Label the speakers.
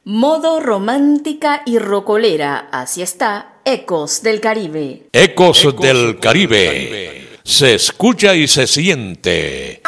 Speaker 1: Modo romántica y rocolera, así está Ecos del Caribe.
Speaker 2: Ecos del Caribe. Se escucha y se siente